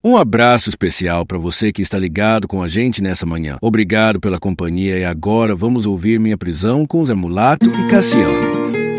Um abraço especial para você que está ligado com a gente nessa manhã. Obrigado pela companhia e agora vamos ouvir Minha Prisão com Zé Mulato e Cassiano.